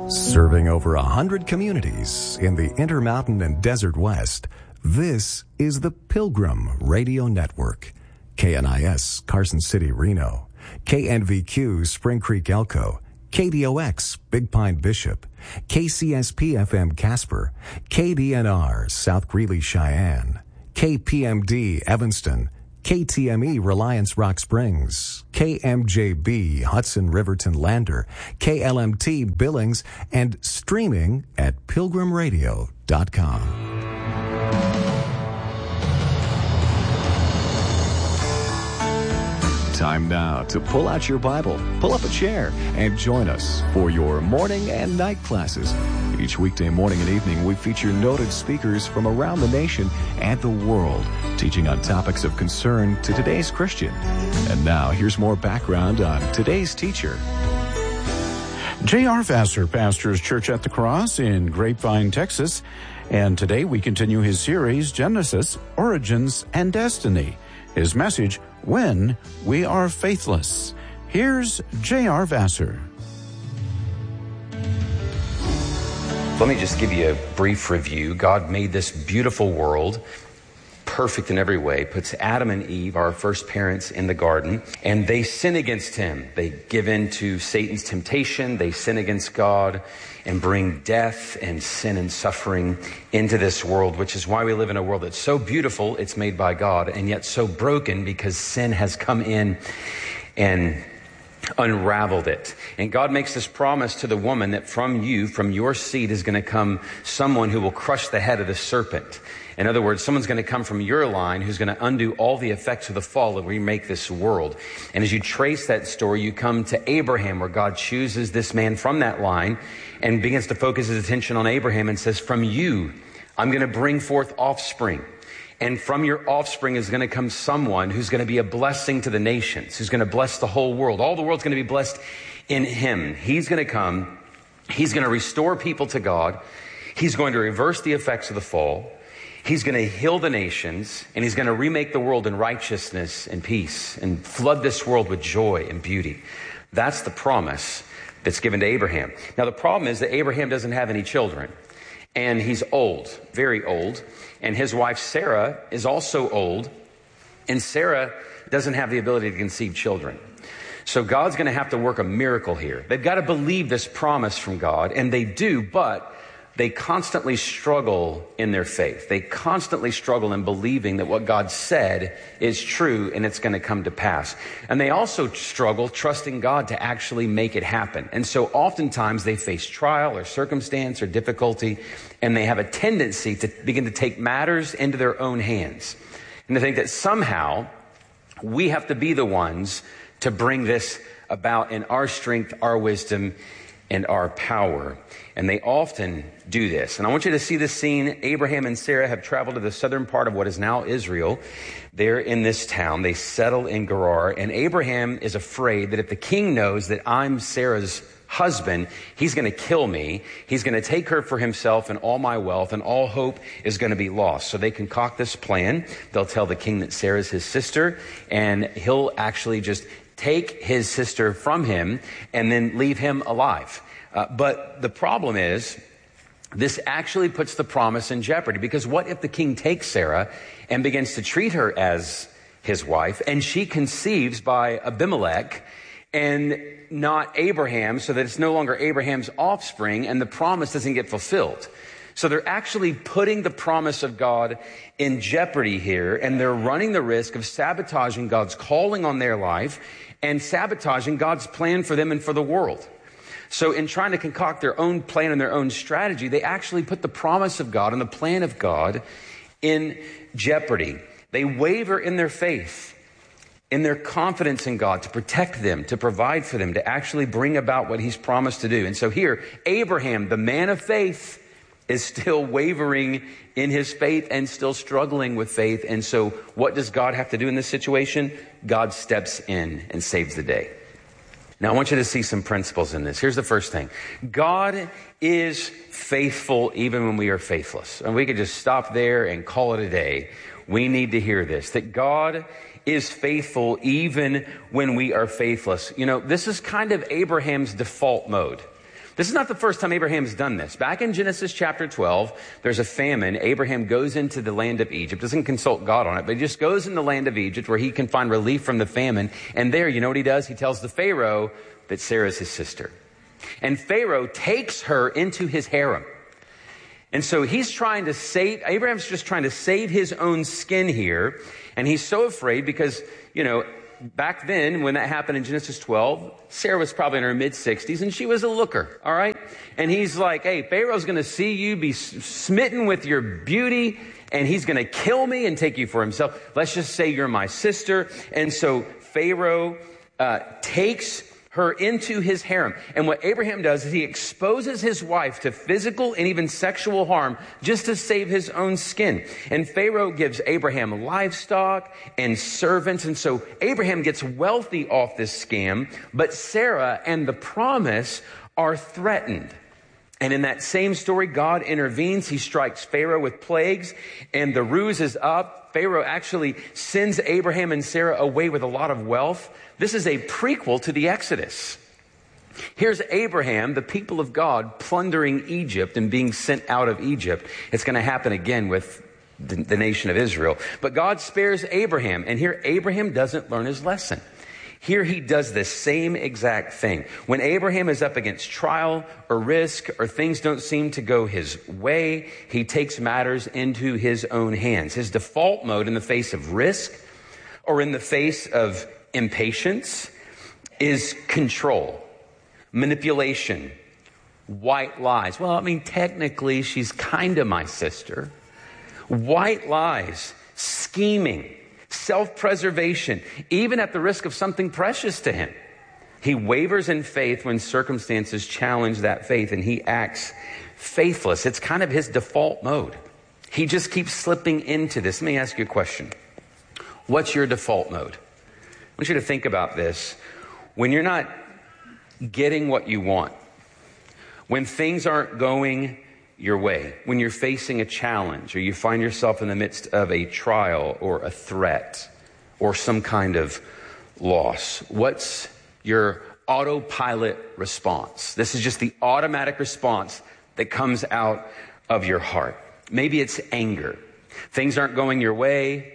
Serving over 100 communities in the Intermountain and Desert West, this is the Pilgrim Radio Network. KNIS, Carson City, Reno. KNVQ, Spring Creek, Elko. KDOX, Big Pine, Bishop. KCSP-FM, Casper. KDNR, South Greeley, Cheyenne. KPMD, Evanston. KTME, Reliance Rock Springs, KMJB, Hudson Riverton Lander, KLMT, Billings, and streaming at pilgrimradio.com. Time now to pull out your Bible, pull up a chair, and join us for your morning and night classes. Each weekday morning and evening, we feature noted speakers from around the nation and the world, teaching on topics of concern to today's Christian. And now, here's more background on today's teacher. J.R. Vassar pastors Church at the Cross in Grapevine, Texas. And today we continue his series, Genesis, Origins, and Destiny. His message, When We Are Faithless. Here's J.R. Vassar. Let me just give you a brief review. God made this beautiful world, perfect in every way, puts Adam and Eve, our first parents, in the garden, and they sin against him. They give in to Satan's temptation, they sin against God, and bring death and sin and suffering into this world, which is why we live in a world that's so beautiful, it's made by God, and yet so broken because sin has come in and unraveled it. And God makes this promise to the woman that from you, from your seed, is going to come someone who will crush the head of the serpent. In other words, someone's going to come from your line who's going to undo all the effects of the fall and remake this world. And as you trace that story, you come to Abraham, where God chooses this man from that line and begins to focus his attention on Abraham and says, from you, I'm going to bring forth offspring. And from your offspring is going to come someone who's going to be a blessing to the nations, who's going to bless the whole world. All the world's going to be blessed in him. He's going to come. He's going to restore people to God. He's going to reverse the effects of the fall. He's going to heal the nations, and he's going to remake the world in righteousness and peace and flood this world with joy and beauty. That's the promise that's given to Abraham. Now, the problem is that Abraham doesn't have any children, and he's old, very old. And his wife, Sarah, is also old, and Sarah doesn't have the ability to conceive children. So God's going to have to work a miracle here. They've got to believe this promise from God, and they do, but they constantly struggle in their faith. They constantly struggle in believing that what God said is true and it's going to come to pass. And they also struggle trusting God to actually make it happen. And so oftentimes they face trial or circumstance or difficulty, and they have a tendency to begin to take matters into their own hands. And to think that somehow we have to be the ones to bring this about in our strength, our wisdom, and our power. And they often do this. And I want you to see this scene. Abraham and Sarah have traveled to the southern part of what is now Israel. They're in this town. They settle in Gerar. And Abraham is afraid that if the king knows that I'm Sarah's husband, he's going to kill me. He's going to take her for himself and all my wealth, and all hope is going to be lost. So they concoct this plan. They'll tell the king that Sarah's his sister, and he'll actually just take his sister from him and then leave him alive. But the problem is, this actually puts the promise in jeopardy, because what if the king takes Sarah and begins to treat her as his wife, and she conceives by Abimelech and not Abraham, so that it's no longer Abraham's offspring, and the promise doesn't get fulfilled. So they're actually putting the promise of God in jeopardy here, and they're running the risk of sabotaging God's calling on their life and sabotaging God's plan for them and for the world. So in trying to concoct their own plan and their own strategy, they actually put the promise of God and the plan of God in jeopardy. They waver in their faith, in their confidence in God to protect them, to provide for them, to actually bring about what he's promised to do. And so here, Abraham, the man of faith, is still wavering in his faith and still struggling with faith. And so what does God have to do in this situation? God steps in and saves the day. Now, I want you to see some principles in this. Here's the first thing. God is faithful even when we are faithless. And we could just stop there and call it a day. We need to hear this, that God is faithful even when we are faithless. You know, this is kind of Abraham's default mode. This is not the first time Abraham's done this. Back in Genesis chapter 12, there's a famine. Abraham goes into the land of Egypt, doesn't consult God on it, but he just goes in the land of Egypt where he can find relief from the famine. And there, you know what he does? He tells the Pharaoh that Sarah's his sister. And Pharaoh takes her into his harem. And so Abraham's just trying to save his own skin here. And he's so afraid because, back then, when that happened in Genesis 12, Sarah was probably in her mid-60s, and she was a looker, all right? And he's like, hey, Pharaoh's going to see you be smitten with your beauty, and he's going to kill me and take you for himself. Let's just say you're my sister. And so Pharaoh takes her into his harem. And what Abraham does is he exposes his wife to physical and even sexual harm just to save his own skin. And Pharaoh gives Abraham livestock and servants. And so Abraham gets wealthy off this scam, but Sarah and the promise are threatened. And in that same story, God intervenes. He strikes Pharaoh with plagues, and the ruse is up. Pharaoh actually sends Abraham and Sarah away with a lot of wealth. This is a prequel to the Exodus. Here's Abraham, the people of God, plundering Egypt and being sent out of Egypt. It's going to happen again with the nation of Israel. But God spares Abraham, and here Abraham doesn't learn his lesson. Here he does the same exact thing. When Abraham is up against trial or risk or things don't seem to go his way, he takes matters into his own hands. His default mode in the face of risk or in the face of impatience is control, manipulation, white lies. Well, technically she's kind of my sister. White lies, scheming, self-preservation, even at the risk of something precious to him. He wavers in faith when circumstances challenge that faith, and he acts faithless. It's kind of his default mode. He just keeps slipping into this. Let me ask you a question. What's your default mode? I want you to think about this. When you're not getting what you want, when things aren't going your way, when you're facing a challenge or you find yourself in the midst of a trial or a threat or some kind of loss, what's your autopilot response? This is just the automatic response that comes out of your heart. Maybe it's anger. Things aren't going your way,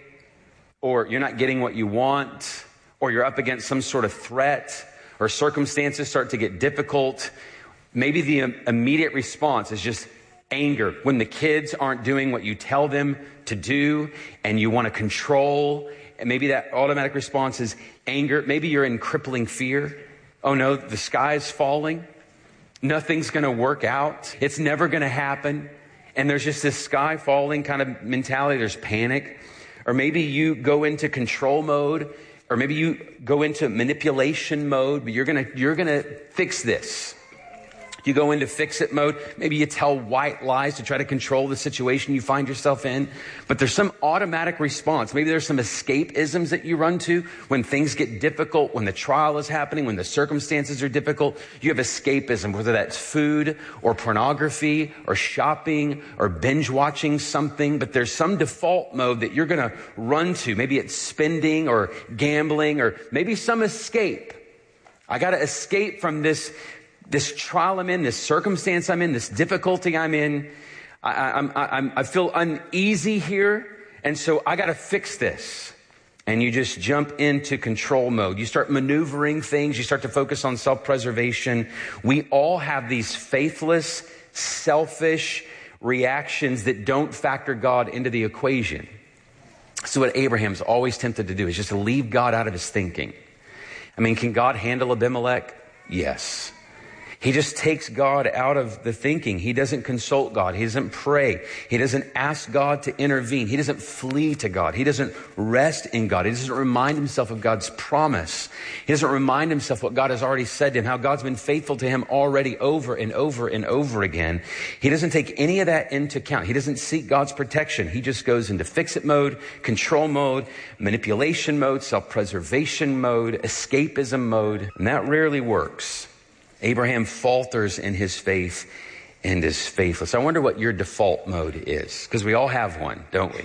or you're not getting what you want, or you're up against some sort of threat, or circumstances start to get difficult. Maybe the immediate response is just anger when the kids aren't doing what you tell them to do and you want to control. And maybe that automatic response is anger. Maybe you're in crippling fear. Oh no, the sky's falling. Nothing's going to work out. It's never going to happen. And there's just this sky falling kind of mentality. There's panic. Or maybe you go into control mode, or maybe you go into manipulation mode, but you're going to fix this. You go into fix-it mode. Maybe you tell white lies to try to control the situation you find yourself in. But there's some automatic response. Maybe there's some escapisms that you run to when things get difficult, when the trial is happening, when the circumstances are difficult. You have escapism, whether that's food or pornography or shopping or binge watching something. But there's some default mode that you're going to run to. Maybe it's spending or gambling or maybe some escape. I got to escape from this trial I'm in, this circumstance I'm in, this difficulty I'm in. I feel uneasy here, and so I got to fix this. And you just jump into control mode. You start maneuvering things. You start to focus on self-preservation. We all have these faithless, selfish reactions that don't factor God into the equation. So what Abraham's always tempted to do is just to leave God out of his thinking. Can God handle Abimelech? Yes. He just takes God out of the thinking. He doesn't consult God. He doesn't pray. He doesn't ask God to intervene. He doesn't flee to God. He doesn't rest in God. He doesn't remind himself of God's promise. He doesn't remind himself what God has already said to him, how God's been faithful to him already over and over and over again. He doesn't take any of that into account. He doesn't seek God's protection. He just goes into fix-it mode, control mode, manipulation mode, self-preservation mode, escapism mode, and that rarely works. Abraham falters in his faith and is faithless. I wonder what your default mode is, because we all have one, don't we?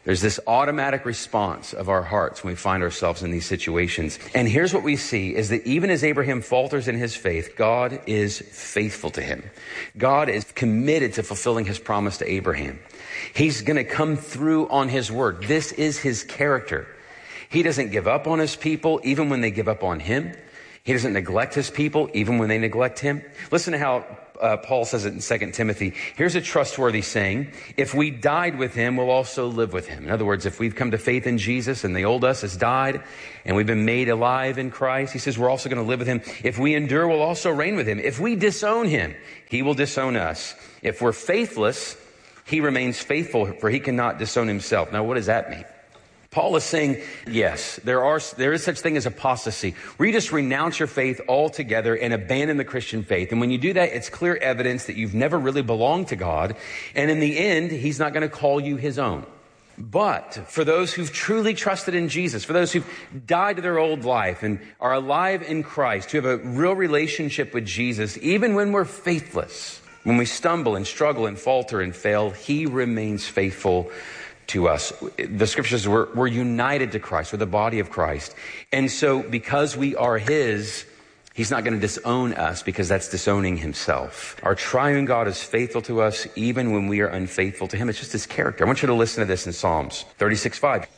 There's this automatic response of our hearts when we find ourselves in these situations. And here's what we see is that even as Abraham falters in his faith, God is faithful to him. God is committed to fulfilling his promise to Abraham. He's going to come through on his word. This is his character. He doesn't give up on his people even when they give up on him. He doesn't neglect his people even when they neglect him. Listen to how Paul says it in 2 Timothy. Here's a trustworthy saying. If we died with him, we'll also live with him. In other words, if we've come to faith in Jesus and the old us has died and we've been made alive in Christ, he says we're also going to live with him. If we endure, we'll also reign with him. If we disown him, he will disown us. If we're faithless, he remains faithful, for he cannot disown himself. Now, what does that mean? Paul is saying, yes, there is such thing as apostasy, where you just renounce your faith altogether and abandon the Christian faith. And when you do that, it's clear evidence that you've never really belonged to God. And in the end, he's not going to call you his own. But for those who've truly trusted in Jesus, for those who've died to their old life and are alive in Christ, who have a real relationship with Jesus, even when we're faithless, when we stumble and struggle and falter and fail, he remains faithful to us. The scriptures, we're united to Christ. We're the body of Christ. And so because we are his, he's not going to disown us because that's disowning himself. Our triune God is faithful to us even when we are unfaithful to him. It's just his character. I want you to listen to this in Psalms 36:5.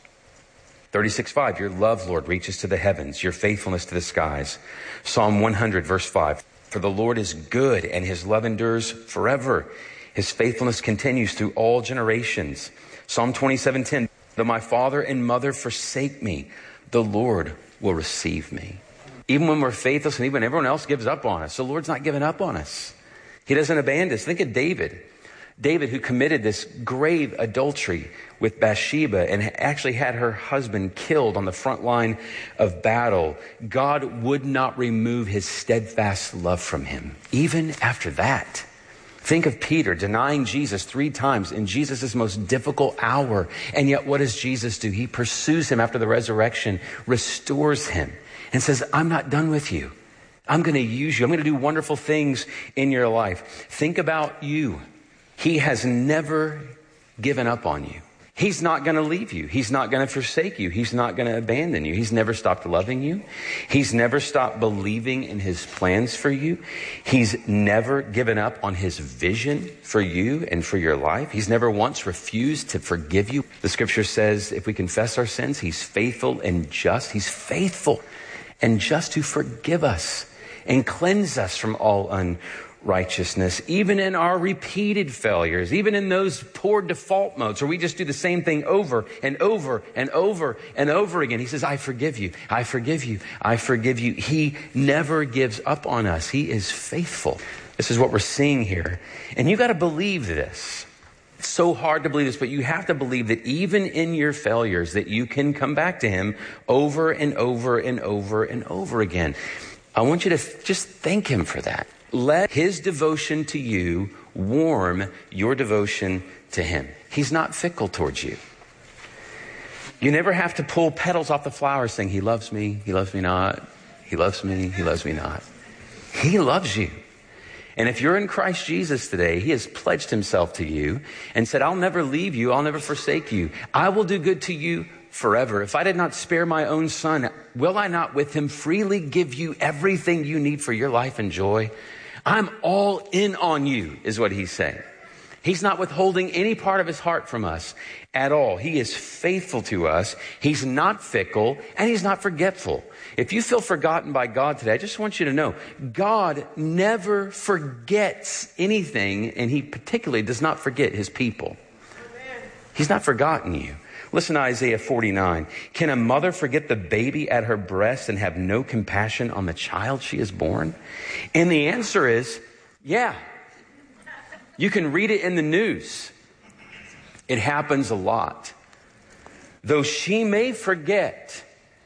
36:5, your love, Lord, reaches to the heavens, your faithfulness to the skies. Psalm 100, verse 5, for the Lord is good and his love endures forever. His faithfulness continues through all generations. Psalm 27:10, though my father and mother forsake me, the Lord will receive me. Even when we're faithless and even when everyone else gives up on us, the Lord's not giving up on us. He doesn't abandon us. Think of David. David, who committed this grave adultery with Bathsheba and actually had her husband killed on the front line of battle. God would not remove his steadfast love from him, even after that. Think of Peter denying Jesus 3 times in Jesus' most difficult hour. And yet what does Jesus do? He pursues him after the resurrection, restores him, and says, I'm not done with you. I'm going to use you. I'm going to do wonderful things in your life. Think about you. He has never given up on you. He's not going to leave you. He's not going to forsake you. He's not going to abandon you. He's never stopped loving you. He's never stopped believing in his plans for you. He's never given up on his vision for you and for your life. He's never once refused to forgive you. The scripture says if we confess our sins, he's faithful and just. He's faithful and just to forgive us and cleanse us from all unrighteousness, even in our repeated failures, even in those poor default modes where we just do the same thing over and over and over and over again. He says, I forgive you. I forgive you. I forgive you. He never gives up on us. He is faithful. This is what we're seeing here. And you got to believe this. It's so hard to believe this, but you have to believe that even in your failures that you can come back to him over and over and over and over again. I want you to just thank him for that. Let his devotion to you warm your devotion to him. He's not fickle towards you. You never have to pull petals off the flowers saying, he loves me not. He loves me not. He loves you. And if you're in Christ Jesus today, he has pledged himself to you and said, I'll never leave you. I'll never forsake you. I will do good to you forever. If I did not spare my own son, will I not with him freely give you everything you need for your life and joy? I'm all in on you, is what he's saying. He's not withholding any part of his heart from us at all. He is faithful to us. He's not fickle and he's not forgetful. If you feel forgotten by God today, I just want you to know God never forgets anything, and he particularly does not forget his people. He's not forgotten you. Listen to Isaiah 49. Can a mother forget the baby at her breast and have no compassion on the child she has born? And the answer is, yeah. You can read it in the news. It happens a lot. Though she may forget,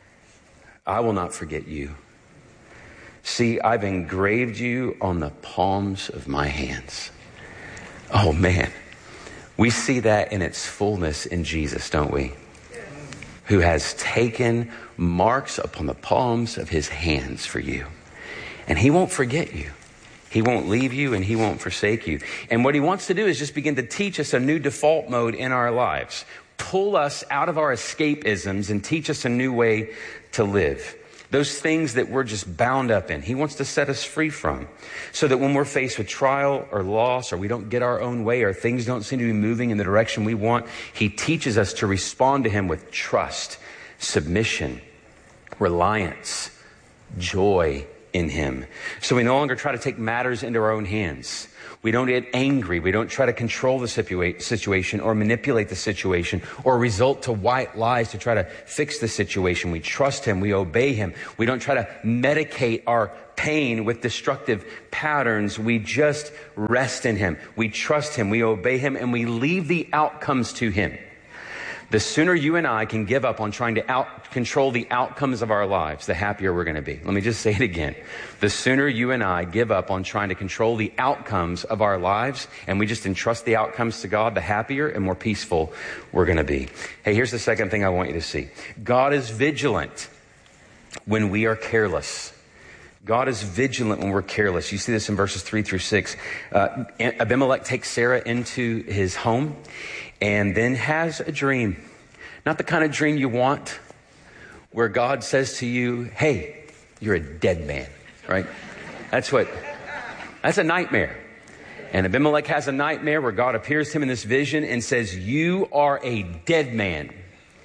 I will not forget you. See, I've engraved you on the palms of my hands. Oh man. We see that in its fullness in Jesus, don't we? Who has taken marks upon the palms of his hands for you. And he won't forget you. He won't leave you and he won't forsake you. And what he wants to do is just begin to teach us a new default mode in our lives. pull us out of our escapisms and teach us a new way to live. Those things that we're just bound up in, he wants to set us free from, so that when we're faced with trial or loss, or we don't get our own way, or things don't seem to be moving in the direction we want, he teaches us to respond to him with trust, submission, reliance, joy in him. So we no longer try to take matters into our own hands. We don't get angry. We don't try to control the situation or manipulate the situation or resort to white lies to try to fix the situation. We trust him. We obey him. We don't try to medicate our pain with destructive patterns. We just rest in him. We trust him. We obey him, and we leave the outcomes to him. The sooner you and I can give up on trying to control the outcomes of our lives, the happier we're going to be. Let me just say it again. The sooner you and I give up on trying to control the outcomes of our lives, and we just entrust the outcomes to God, the happier and more peaceful we're going to be. Hey, here's the second thing I want you to see. God is vigilant when we are careless. God is vigilant when we're careless. You see this in verses 3-6. Abimelech takes Sarah into his home and then has a dream. Not the kind of dream you want, where God says to you, hey, you're a dead man, right? That's a nightmare. And Abimelech has a nightmare where God appears to him in this vision and says, you are a dead man.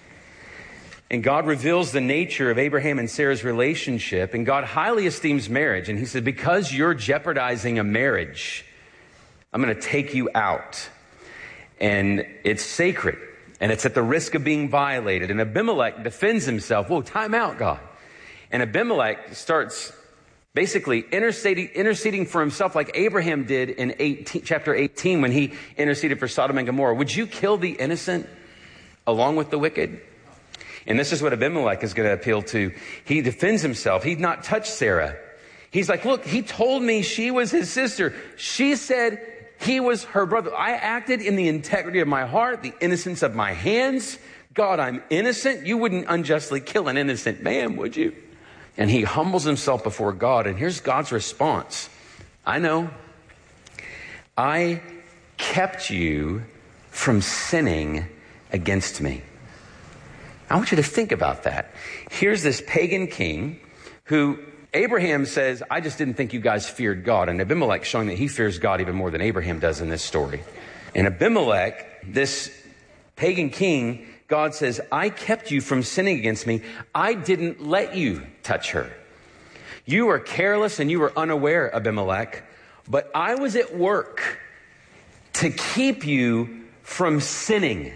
And God reveals the nature of Abraham and Sarah's relationship, and God highly esteems marriage. And he said, because you're jeopardizing a marriage, I'm going to take you out. And it's sacred, and it's at the risk of being violated. And Abimelech defends himself. Whoa, time out, God. And Abimelech starts basically interceding for himself like Abraham did in chapter 18 when he interceded for Sodom and Gomorrah. Would you kill the innocent along with the wicked? And this is what Abimelech is going to appeal to. He defends himself. He's not touched Sarah. He's like, look, he told me she was his sister. She said he was her brother. I acted in the integrity of my heart, the innocence of my hands. God, I'm innocent. You wouldn't unjustly kill an innocent man, would you? And he humbles himself before God. And here's God's response. I know. I kept you from sinning against me. I want you to think about that. Here's this pagan king who Abraham says, I just didn't think you guys feared God. And Abimelech showing that he fears God even more than Abraham does in this story. And Abimelech, this pagan king, God says, I kept you from sinning against me. I didn't let you touch her. You were careless and you were unaware, Abimelech, but I was at work to keep you from sinning.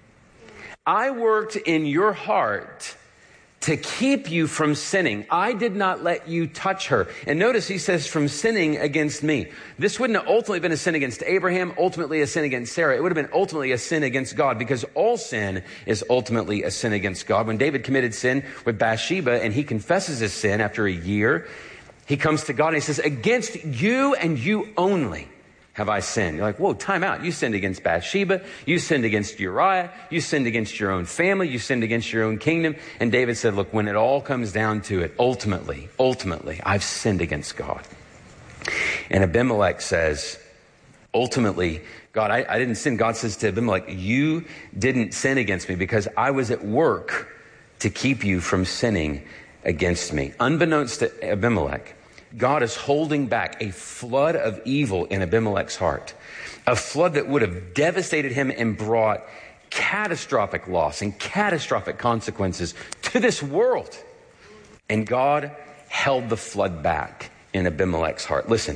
I worked in your heart to keep you from sinning. I did not let you touch her. And notice he says from sinning against me. This wouldn't have ultimately been a sin against Abraham, ultimately a sin against Sarah. It would have been ultimately a sin against God, because all sin is ultimately a sin against God. When David committed sin with Bathsheba and he confesses his sin after a year, he comes to God and he says, against you and you only have I sinned. You're like, whoa, time out. You sinned against Bathsheba. You sinned against Uriah. You sinned against your own family. You sinned against your own kingdom. And David said, look, when it all comes down to it, ultimately, I've sinned against God. And Abimelech says, ultimately, God, I didn't sin. God says to Abimelech, you didn't sin against me because I was at work to keep you from sinning against me. Unbeknownst to Abimelech, God is holding back a flood of evil in Abimelech's heart, a flood that would have devastated him and brought catastrophic loss and catastrophic consequences to this world. And God held the flood back in Abimelech's heart. Listen,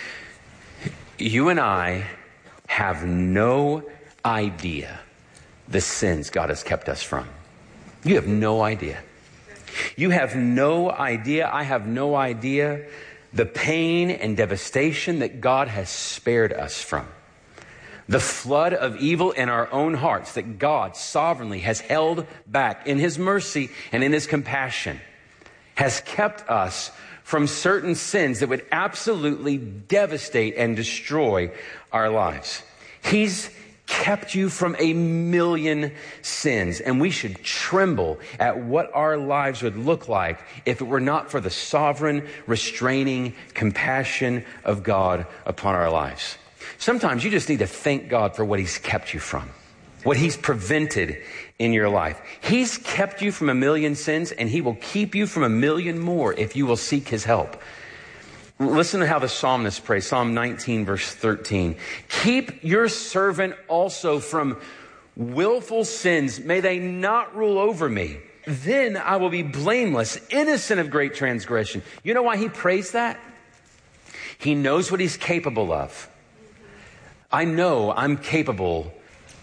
you and I have no idea the sins God has kept us from. You have no idea. You have no idea, I have no idea, the pain and devastation that God has spared us from. The flood of evil in our own hearts that God sovereignly has held back in his mercy and in his compassion has kept us from certain sins that would absolutely devastate and destroy our lives. He's kept you from a million sins, and we should tremble at what our lives would look like if it were not for the sovereign, restraining compassion of God upon our lives. Sometimes you just need to thank God for what he's kept you from. what he's prevented in your life. He's kept you from 1,000,000 sins, and he will keep you from 1,000,000 more if you will seek his help. Listen to how the psalmist prays. Psalm 19, verse 13. Keep your servant also from willful sins. May they not rule over me. Then I will be blameless, innocent of great transgression. You know why he prays that? He knows what he's capable of. I know I'm capable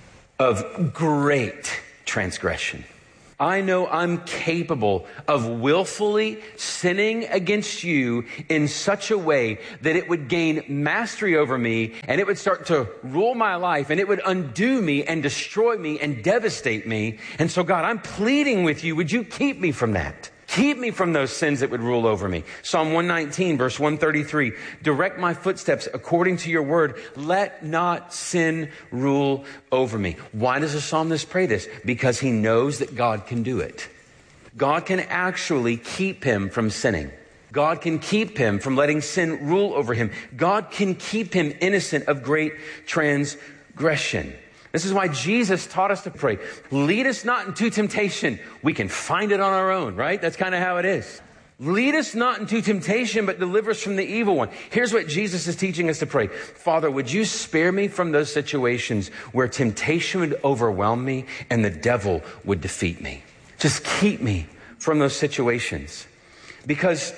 of great transgression. I know I'm capable of willfully sinning against you in such a way that it would gain mastery over me, and it would start to rule my life, and it would undo me and destroy me and devastate me. And so, God, I'm pleading with you. Would you keep me from that? Keep me from those sins that would rule over me. Psalm 119, verse 133. Direct my footsteps according to your word. Let not sin rule over me. Why does the psalmist pray this? Because he knows that God can do it. God can actually keep him from sinning. God can keep him from letting sin rule over him. God can keep him innocent of great transgression. This is why Jesus taught us to pray. Lead us not into temptation. We can find it on our own, right? That's kind of how it is. Lead us not into temptation, but deliver us from the evil one. Here's what Jesus is teaching us to pray. Father, would you spare me from those situations where temptation would overwhelm me and the devil would defeat me? Just keep me from those situations, because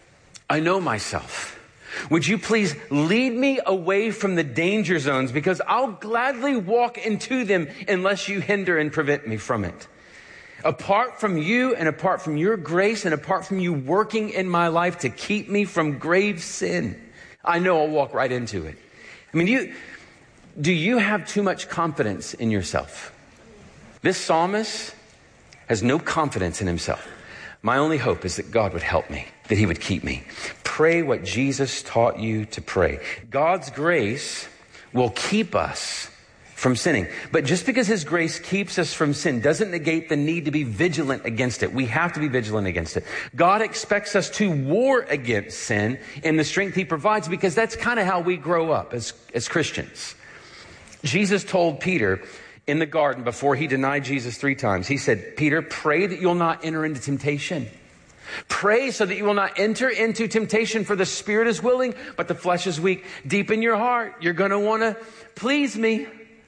I know myself. Would you please lead me away from the danger zones, because I'll gladly walk into them unless you hinder and prevent me from it. Apart from you and apart from your grace and apart from you working in my life to keep me from grave sin, I know I'll walk right into it. I mean, do you have too much confidence in yourself? This psalmist has no confidence in himself. My only hope is that God would help me, that he would keep me. Pray what Jesus taught you to pray. God's grace will keep us from sinning. But just because his grace keeps us from sin doesn't negate the need to be vigilant against it. We have to be vigilant against it. God expects us to war against sin in the strength he provides, because that's kind of how we grow up as Christians. Jesus told Peter in the garden before he denied Jesus 3 times, he said, Peter, pray that you'll not enter into temptation. Pray so that you will not enter into temptation, for the spirit is willing, but the flesh is weak. Deep in your heart, you're going to want to please me,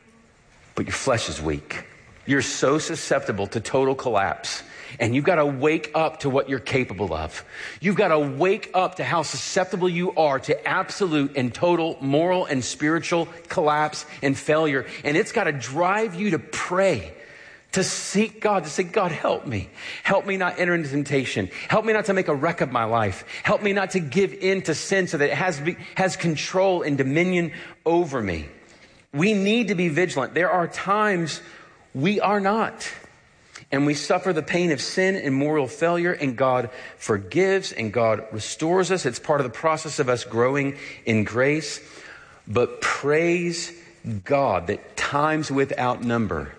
but your flesh is weak. You're so susceptible to total collapse. And you've got to wake up to what you're capable of. You've got to wake up to how susceptible you are to absolute and total moral and spiritual collapse and failure. And it's got to drive you to pray, to seek God, to say, God, help me. Help me not enter into temptation. Help me not to make a wreck of my life. Help me not to give in to sin so that it has control and dominion over me. We need to be vigilant. There are times we are not. And we suffer the pain of sin and moral failure, and God forgives and God restores us. It's part of the process of us growing in grace. But praise God that times without number,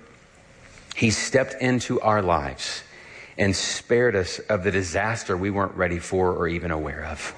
he stepped into our lives and spared us of the disaster we weren't ready for or even aware of.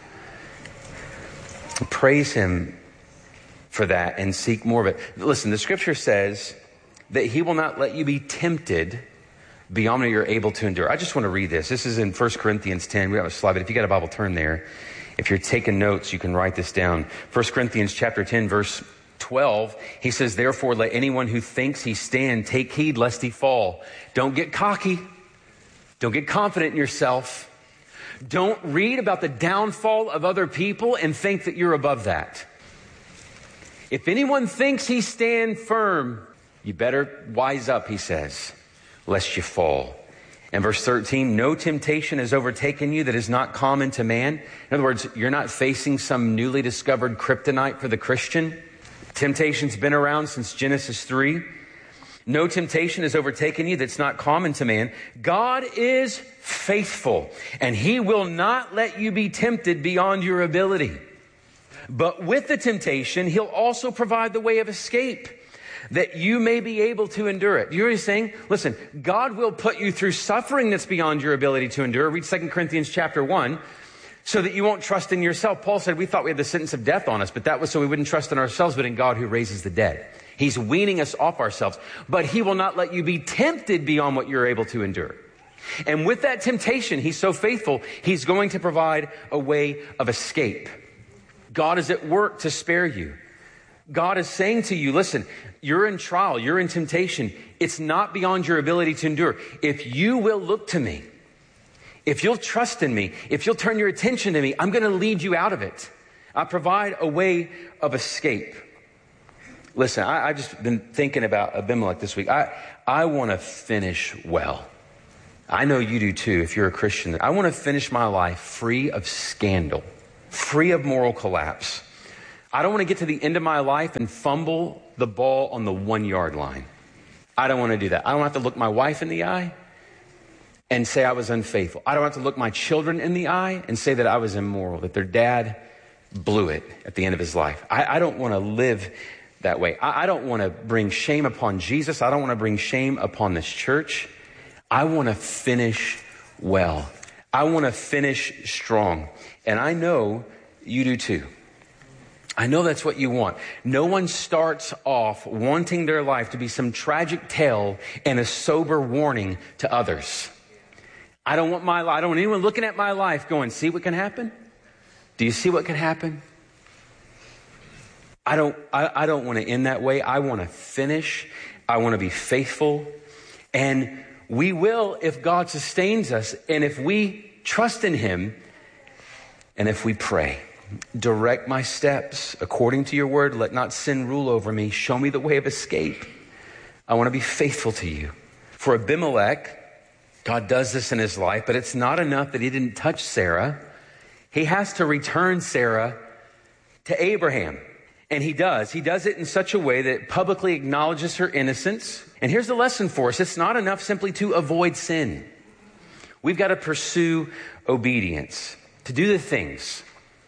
Praise him for that and seek more of it. Listen, the scripture says that he will not let you be tempted beyond what you're able to endure. I just want to read this. This is in 1 Corinthians 10. We have a slide, but if you got a Bible, turn there. If you're taking notes, you can write this down. 1 Corinthians chapter 10, verse 12, he says, therefore, let anyone who thinks he stand take heed lest he fall. Don't get cocky. Don't get confident in yourself. Don't read about the downfall of other people and think that you're above that. If anyone thinks he stand firm, you better wise up, he says, lest you fall. And verse 13, no temptation has overtaken you that is not common to man. In other words, you're not facing some newly discovered kryptonite for the Christian. Temptation's been around since Genesis 3. No temptation has overtaken you that's not common to man. God is faithful, and he will not let you be tempted beyond your ability. But with the temptation, he'll also provide the way of escape, that you may be able to endure it. You know what he's saying? Listen, God will put you through suffering that's beyond your ability to endure. Read 2 Corinthians chapter 1. so that you won't trust in yourself. Paul said we thought we had the sentence of death on us, but that was so we wouldn't trust in ourselves, but in God who raises the dead. He's weaning us off ourselves, but he will not let you be tempted beyond what you're able to endure. And with that temptation, he's so faithful, he's going to provide a way of escape. God is at work to spare you. God is saying to you, listen, you're in trial, you're in temptation. It's not beyond your ability to endure. If you will look to me, if you'll trust in me, if you'll turn your attention to me, I'm going to lead you out of it. I provide a way of escape. Listen, I've just been thinking about Abimelech this week. I want to finish well. I know you do too, if you're a Christian. I want to finish my life free of scandal, free of moral collapse. I don't want to get to the end of my life and fumble the ball on the 1 yard line. I don't want to do that. I don't have to look my wife in the eye and say I was unfaithful. I don't have to look my children in the eye and say that I was immoral, that their dad blew it at the end of his life. I don't want to live that way. I don't want to bring shame upon Jesus. I don't want to bring shame upon this church. I want to finish well. I want to finish strong. And I know you do too. I know that's what you want. No one starts off wanting their life to be some tragic tale and a sober warning to others. I don't want anyone looking at my life going, see what can happen? Do you see what can happen? I don't want to end that way. I want to finish. I want to be faithful. And we will if God sustains us and if we trust in him and if we pray. Direct my steps according to your word. Let not sin rule over me. Show me the way of escape. I want to be faithful to you. For Abimelech, God does this in his life, but it's not enough that he didn't touch Sarah. He has to return Sarah to Abraham. And he does. He does it in such a way that it publicly acknowledges her innocence. And here's the lesson for us. It's not enough simply to avoid sin. We've got to pursue obedience, to do the things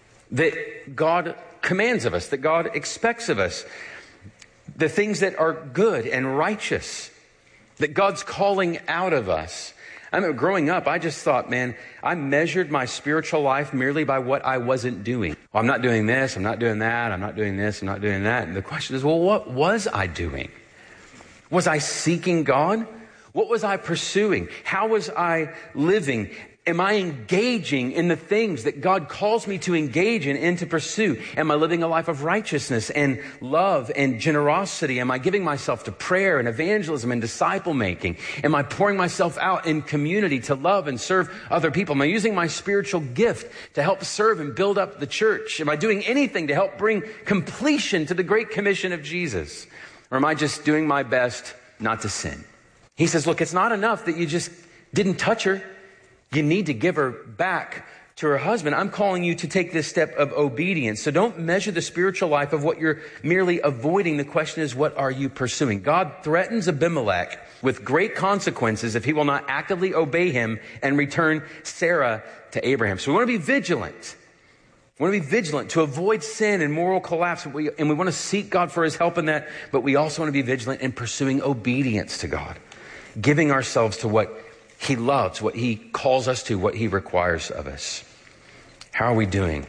that God commands of us, that God expects of us, the things that are good and righteous, that God's calling out of us. I remember growing up, I just thought, man, I measured my spiritual life merely by what I wasn't doing. Well, I'm not doing this, I'm not doing that, I'm not doing this, I'm not doing that. And the question is, well, what was I doing? Was I seeking God? What was I pursuing? How was I living? Am I engaging in the things that God calls me to engage in and to pursue? Am I living a life of righteousness and love and generosity? Am I giving myself to prayer and evangelism and disciple making? Am I pouring myself out in community to love and serve other people? Am I using my spiritual gift to help serve and build up the church? Am I doing anything to help bring completion to the Great Commission of Jesus? Or am I just doing my best not to sin? He says, look, it's not enough that you just didn't touch her. You need to give her back to her husband. I'm calling you to take this step of obedience. So don't measure the spiritual life of what you're merely avoiding. The question is, what are you pursuing? God threatens Abimelech with great consequences if he will not actively obey him and return Sarah to Abraham. So we want to be vigilant. We want to be vigilant to avoid sin and moral collapse. And we want to seek God for his help in that. But we also want to be vigilant in pursuing obedience to God, giving ourselves to what he loves, what he calls us to, what he requires of us. How are we doing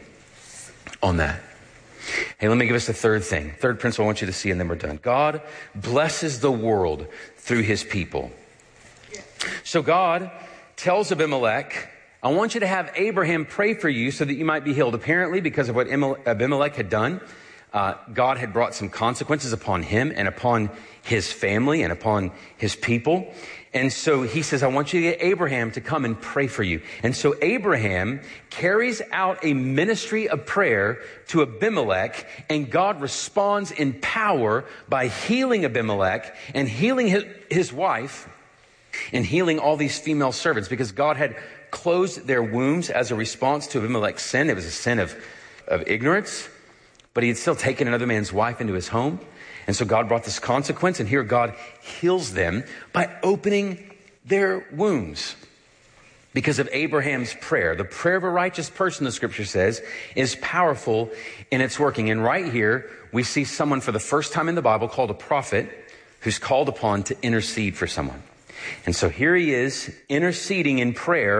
on that? Hey, let me give us the third thing. Third principle I want you to see, and then we're done. God blesses the world through his people. So God tells Abimelech, I want you to have Abraham pray for you so that you might be healed. Apparently, because of what Abimelech had done, God had brought some consequences upon him and upon his family and upon his people. And so he says, I want you to get Abraham to come and pray for you. And so Abraham carries out a ministry of prayer to Abimelech, and God responds in power by healing Abimelech and healing his wife and healing all these female servants, because God had closed their wombs as a response to Abimelech's sin. It was a sin of ignorance, but he had still taken another man's wife into his home. And so God brought this consequence, and here God heals them by opening their wombs because of Abraham's prayer. The prayer of a righteous person, the scripture says, is powerful in its working. And right here, we see someone for the first time in the Bible called a prophet who's called upon to intercede for someone. And so here he is interceding in prayer,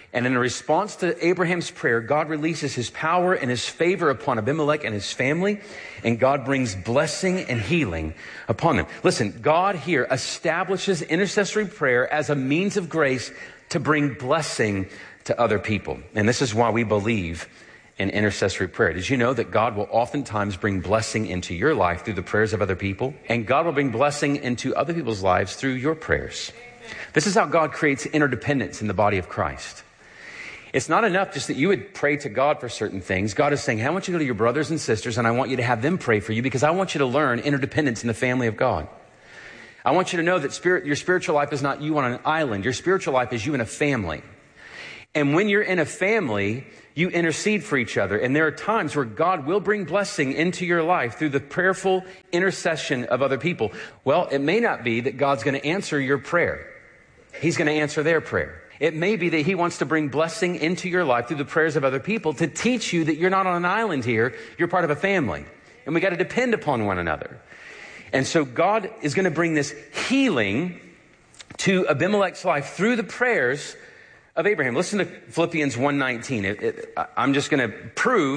And in response to Abraham's prayer, God releases his power and his favor upon Abimelech and his family, and God brings blessing and healing upon them. Listen, God here establishes intercessory prayer as a means of grace to bring blessing to other people. And this is why we believe in intercessory prayer. Did you know that God will oftentimes bring blessing into your life through the prayers of other people? And God will bring blessing into other people's lives through your prayers. This is how God creates interdependence in the body of Christ. It's not enough just that you would pray to God for certain things. God is saying, hey, I want you to go to your brothers and sisters and I want you to have them pray for you because I want you to learn interdependence in the family of God. I want you to know that your spiritual life is not you on an island. Your spiritual life is you in a family. And when you're in a family, you intercede for each other. And there are times where God will bring blessing into your life through the prayerful intercession of other people. Well, it may not be that God's going to answer your prayer. He's going to answer their prayer. It may be that he wants to bring blessing into your life through the prayers of other people to teach you that you're not on an island here. You're part of a family. And we got to depend upon one another. And so God is going to bring this healing to Abimelech's life through the prayers of Abraham. Listen to Philippians 1:19. I'm just going to prove